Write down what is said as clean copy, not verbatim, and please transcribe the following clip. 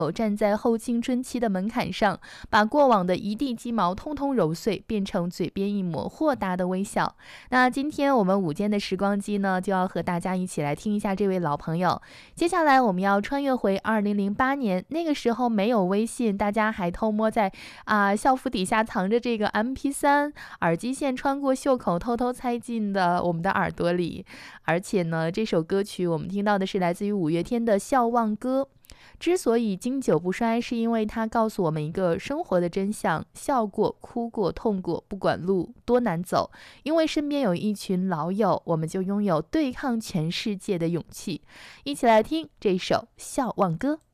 站在后青春期的门槛上，把过往的一地鸡毛通通揉碎，变成嘴边一抹豁达的微笑。那今天我们午间的时光机呢，就要和大家一起来听一下这位老朋友。接下来我们要穿越回2008年，那个时候没有微信，大家还偷摸在校服底下藏着这个 MP3，耳机线穿过袖口偷偷塞进的我们的耳朵里。而且呢，这首歌曲我们听到的是来自于五月天的《笑忘歌》。之所以经久不衰，是因为它告诉我们一个生活的真相：笑过、哭过、痛过，不管路多难走，因为身边有一群老友，我们就拥有对抗全世界的勇气。一起来听这首《笑忘歌》。